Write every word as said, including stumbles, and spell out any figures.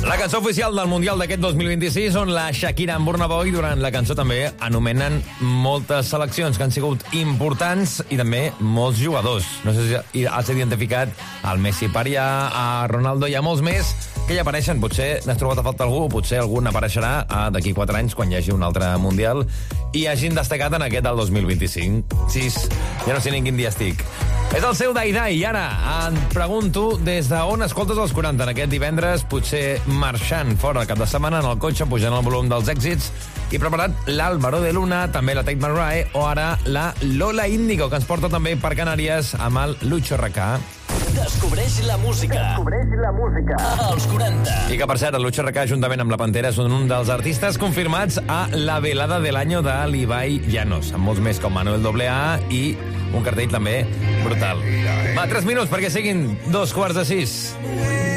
La cançó oficial del Mundial d'aquest dos mil vint-i-sis, on la Shakira amb Burna Boy durant la cançó també anomenen moltes seleccions que han sigut importants i també molts jugadors. No sé si has identificat el Messi per allà, a Ronaldo i a molts més que hi apareixen. Potser n'has trobat a falta algú, potser algun apareixerà d'aquí quatre anys quan hi hagi un altre Mundial i hagin destacat en aquest del dos mil vint-i-cinc. Sis, ja no sé ni en quin dia estic. És el seu Dai Dai i ara em pregunto des d'on escoltes els quaranta en aquest divendres, potser marxant fora el cap de setmana en el cotxe, pujant el volum dels èxits i preparat l'Álvaro de Luna, també la Tate McRae o ara la Lola Índigo, que ens porta també per Canàries amb el Lucho Recà. Descobreix la música. Descobreix la música. Als quaranta. I que, per cert, el Lucho Recà, juntament amb la Pantera, són un dels artistes confirmats a la velada de l'any de l'Ibai Llanos, amb molts més com Manuel doble A i un cartell també brutal. Va, tres minuts perquè siguin dos quarts de sis.